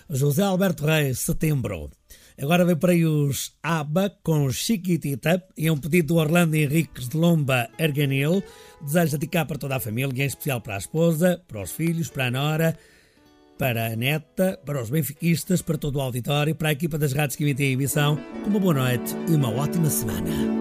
José Alberto Reis, Setembro. Agora vem para aí os ABBA com Chiquitita e um pedido do Orlando Henriques de Lomba Erganil. Desejo dedicar para toda a família, em especial para a esposa, para os filhos, para a nora, para a neta, para os benfiquistas, para todo o auditório, para a equipa das rádios que emitem a emissão. Uma boa noite e uma ótima semana.